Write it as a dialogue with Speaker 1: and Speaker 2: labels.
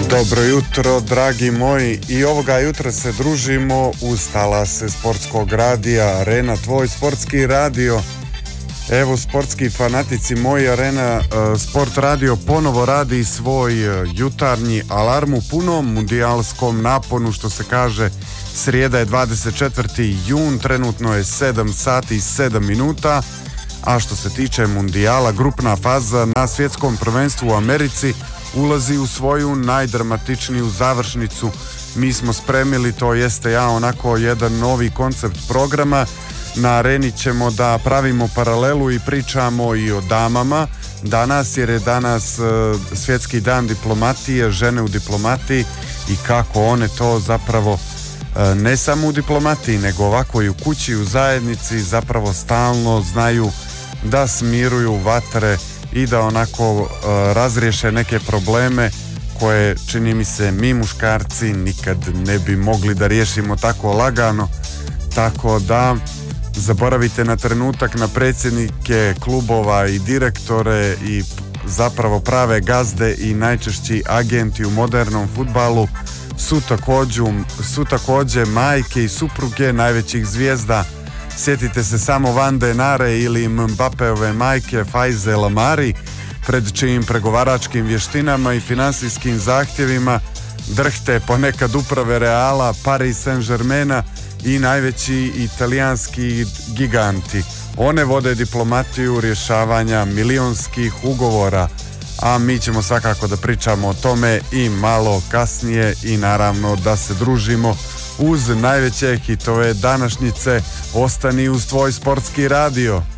Speaker 1: Dobro jutro, dragi moji, i ovoga jutra se družimo uz talase sportskog radija Arena, tvoj sportski radio. Evo, sportski fanatici moji, Arena Sport Radio ponovo radi svoj jutarnji alarm u punom mundijalskom naponu, što se kaže. Srijeda je 24. jun, trenutno je 7 sati i 7 minuta, a što se tiče mundijala, grupna faza na svjetskom prvenstvu u Americi ulazi u svoju najdramatičniju završnicu. Mi smo spremili, to jeste onako jedan novi koncept programa. Na Areni ćemo da pravimo paralelu i pričamo i o damama danas, jer je danas svjetski dan diplomatije, žene u diplomatiji, i kako one to zapravo ne samo u diplomatiji, nego ovako i u kući, u zajednici, zapravo stalno znaju da smiruju vatre i da onako razriješe neke probleme koje, čini mi se, mi muškarci nikad ne bi mogli da riješimo tako lagano. Tako da zaboravite na trenutak na predsjednike klubova i direktore i zapravo prave gazde i najčešći agenti u modernom fudbalu su također majke i supruge najvećih zvijezda. Sjetite se samo Vande Nare ili Mbapeove majke Faize Lamari, pred čijim pregovaračkim vještinama i financijskim zahtjevima drhte ponekad uprave Reala, Paris Saint-Germaina i najveći italijanski giganti. One vode diplomatiju rješavanja milionskih ugovora, a mi ćemo svakako da pričamo o tome i malo kasnije, i naravno da se družimo uz najveće hitove današnjice. Ostani uz tvoj sportski radio.